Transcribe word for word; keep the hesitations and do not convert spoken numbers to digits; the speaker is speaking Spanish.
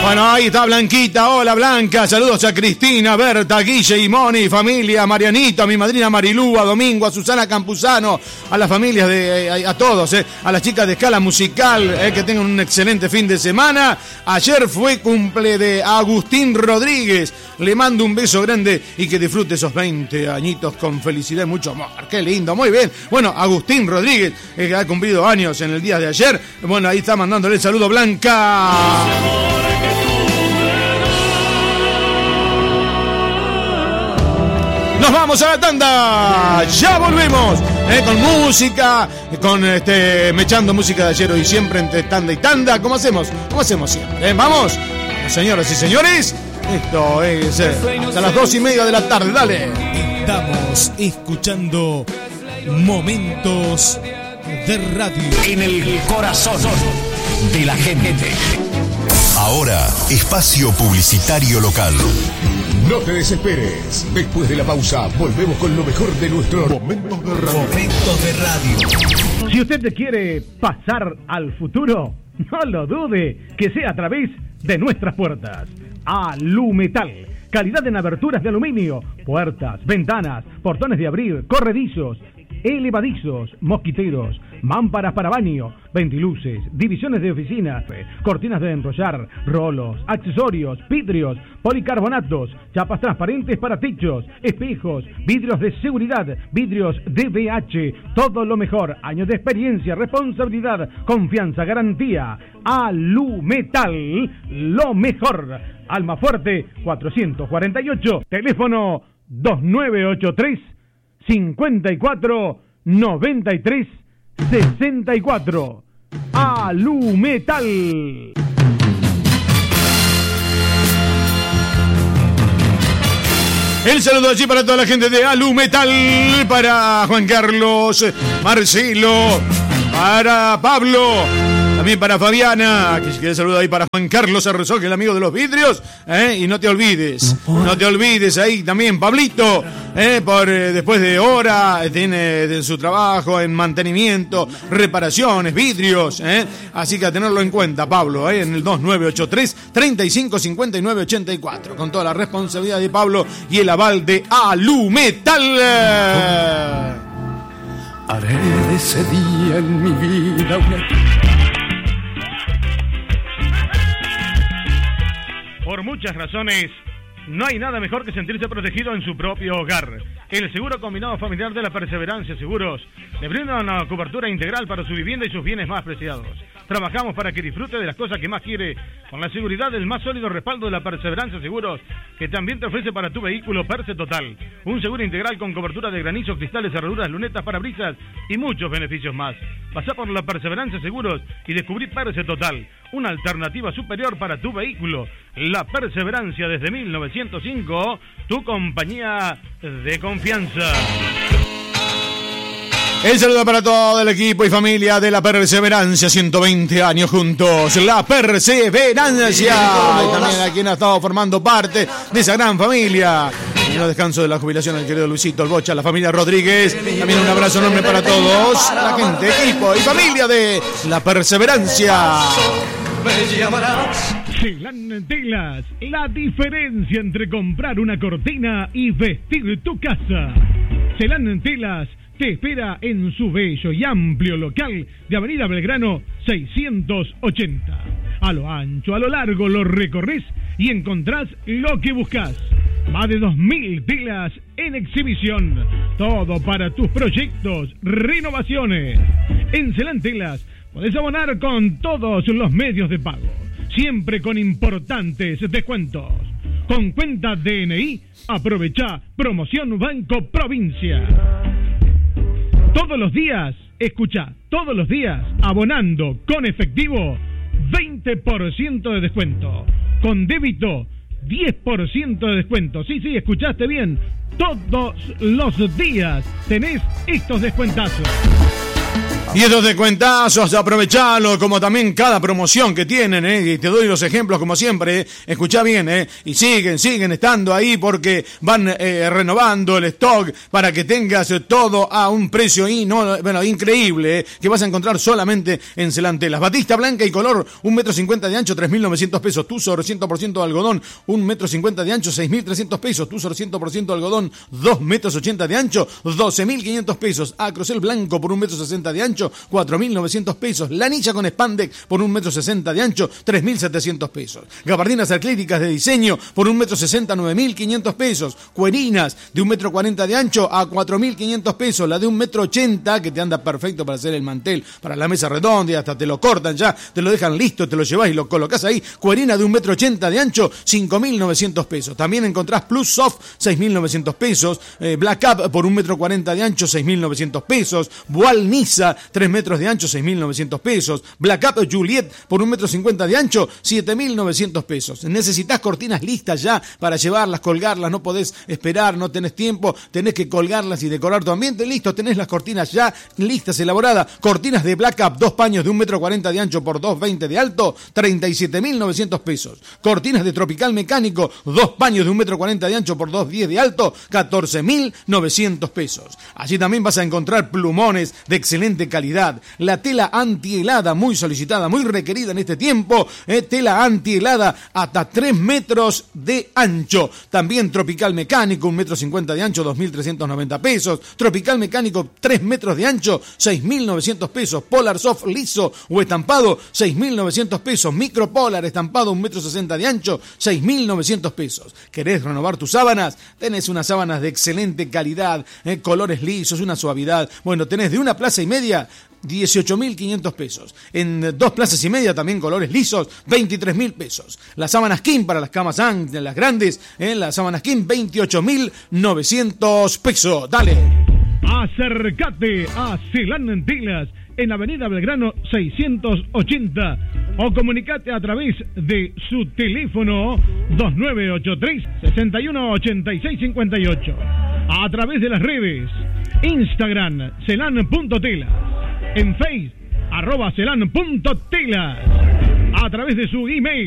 Bueno, ahí está Blanquita. Hola, Blanca. Saludos a Cristina, Berta, Guille y Moni, familia, Marianito, a mi madrina Marilú, a Domingo, a Susana Campuzano, a las familias de, a, a todos, eh, a las chicas de Escala Musical, eh, que tengan un excelente fin de semana. Ayer fue cumple de Agustín Rodríguez. Le mando un beso grande y que disfrute esos veinte añitos con felicidad y mucho amor. Qué lindo, muy bien. Bueno, Agustín Rodríguez, eh, que ha cumplido años en el día de ayer. Bueno, ahí está mandándole el saludo, Blanca. Nos vamos a la tanda, ya volvemos, eh, con música, con este, mechando música de ayer y siempre entre tanda y tanda, como hacemos, como hacemos siempre, ¿eh? Vamos, señoras y señores, esto es eh, hasta las dos y media de la tarde, dale. Estamos escuchando Momentos de Radio en el corazón de la gente. Ahora, espacio publicitario local. No te desesperes. Después de la pausa, volvemos con lo mejor de nuestro Momentos de Radio. Momentos de Radio. Si usted quiere pasar al futuro, no lo dude, que sea a través de nuestras puertas. Alumetal. Calidad en aberturas de aluminio, puertas, ventanas, portones de abrir, corredizos, elevadizos, mosquiteros, mámparas para baño, ventiluces, divisiones de oficina, cortinas de enrollar, rolos, accesorios, vidrios, policarbonatos, chapas transparentes para techos, espejos, vidrios de seguridad, vidrios D V H, todo lo mejor, años de experiencia, responsabilidad, confianza, garantía. Alumetal, lo mejor. Almafuerte cuatrocientos cuarenta y ocho, teléfono dos nueve ocho tres cincuenta y cuatro noventa y tres sesenta y cuatro. Alumetal. El saludo allí para toda la gente de Alumetal, para Juan Carlos, Marcelo, para Pablo, también para Fabiana, que si quieres saludo ahí para Juan Carlos Arrozó, que es el amigo de los vidrios, ¿eh? Y no te olvides, no te olvides ahí también Pablito, ¿eh? Por eh, después de hora, tiene de su trabajo en mantenimiento, reparaciones, vidrios, ¿eh? Así que a tenerlo en cuenta, Pablo, ¿eh? En el dos nueve ocho tres, treinta y cinco cincuenta y nueve ochenta y cuatro, con toda la responsabilidad de Pablo y el aval de Alumetal. Haré de ese día en mi vida una... Por muchas razones, no hay nada mejor que sentirse protegido en su propio hogar. El seguro combinado familiar de la Perseverancia Seguros le brinda una cobertura integral para su vivienda y sus bienes más preciados. Trabajamos para que disfrute de las cosas que más quiere, con la seguridad del más sólido respaldo de la Perseverancia Seguros, que también te ofrece para tu vehículo Perse Total. Un seguro integral con cobertura de granizo, cristales, cerraduras, lunetas, parabrisas y muchos beneficios más. Pasá por la Perseverancia Seguros y descubrí Perse Total, una alternativa superior para tu vehículo. La Perseverancia desde mil novecientos cinco, tu compañía de confianza. El saludo para todo el equipo y familia de La Perseverancia, ciento veinte años juntos, La Perseverancia, y también a quien ha estado formando parte de esa gran familia. En el descanso de la jubilación, el querido Luisito, el Bocha, la familia Rodríguez. También un abrazo enorme para todos, la gente, equipo y familia de La Perseverancia. Celan Telas, la diferencia entre comprar una cortina y vestir tu casa. Celan Telas te espera en su bello y amplio local de Avenida Belgrano seiscientos ochenta. A lo ancho, a lo largo lo recorres y encontrás lo que buscas. Más de dos mil telas en exhibición. Todo para tus proyectos, renovaciones. En Celan Telas podés abonar con todos los medios de pago, siempre con importantes descuentos. Con cuenta D N I, aprovechá promoción Banco Provincia. Todos los días, escuchá, todos los días, abonando con efectivo, veinte por ciento de descuento. Con débito, diez por ciento de descuento. Sí, sí, escuchaste bien. Todos los días tenés estos descuentazos. Y estos descuentazos, aprovechalo, como también cada promoción que tienen, ¿eh? Y te doy los ejemplos como siempre, ¿eh? Escuchá bien, ¿eh? Y siguen, siguen estando ahí porque van eh, renovando el stock para que tengas todo a un precio y no, bueno, increíble, ¿eh? Que vas a encontrar solamente en Celantelas. Batista blanca y color, un metro cincuenta de ancho, tres mil novecientos pesos. Tuzor cien por ciento de algodón, un metro cincuenta de ancho, seis mil trescientos pesos. Tuzor cien por ciento de algodón, dos metros ochenta de ancho, doce mil quinientos pesos. Acrocel blanco por un metro sesenta de ancho, cuatro mil novecientos pesos. Lanilla con spandex por un metro sesenta de ancho, tres mil setecientos pesos. Gabardinas acrílicas de diseño por un metro sesenta, nueve mil quinientos pesos. Cuerinas de un metro cuarenta de ancho a cuatro mil quinientos pesos. La de un metro ochenta que te anda perfecto para hacer el mantel, para la mesa redonda, y hasta te lo cortan ya, te lo dejan listo, te lo llevás y lo colocás ahí. Cuerina de un metro ochenta de ancho, cinco mil novecientos pesos. También encontrás Plus Soft, seis mil novecientos pesos. Eh, Black Up por un metro cuarenta de ancho, seis mil novecientos pesos. Boal Nisa, tres metros de ancho, seis mil novecientos pesos. Black Up Juliet por un metro cincuenta de ancho, siete mil novecientos pesos. Necesitas cortinas listas ya para llevarlas, colgarlas, no podés esperar, no tenés tiempo, tenés que colgarlas y decorar tu ambiente. Listo, tenés las cortinas ya listas, elaboradas. Cortinas de Black Up, dos paños de un metro cuarenta de ancho por dos veinte de alto, treinta y siete mil novecientos pesos. Cortinas de Tropical Mecánico, dos paños de un metro cuarenta de ancho por dos diez de alto, catorce mil novecientos pesos. Allí también vas a encontrar plumones de excelente calidad. La tela antihelada, muy solicitada, muy requerida en este tiempo, eh, tela antihelada hasta tres metros de ancho. También Tropical Mecánico, un metro cincuenta de ancho, dos mil trescientos noventa pesos. Tropical Mecánico, tres metros de ancho, seis mil novecientos pesos. Polar Soft liso o estampado, seis mil novecientos pesos. Micro Polar estampado, un metro sesenta de ancho, seis mil novecientos pesos. ¿Querés renovar tus sábanas? Tenés unas sábanas de excelente calidad, eh, colores lisos, una suavidad. Bueno, tenés de una plaza y media, dieciocho mil quinientos pesos. En dos plazas y media también colores lisos, veintitrés mil pesos. Las sábanas King para las camas Ang, las grandes, eh, las sábanas King, veintiocho mil novecientos pesos. Dale. Acércate a Celan Telas en Avenida Belgrano seiscientos ochenta o comunicate a través de su teléfono dos nueve ocho tres, seis uno ocho seis cinco ocho, a través de las redes Instagram celan.telas, en Face arroba celan.telas, a través de su email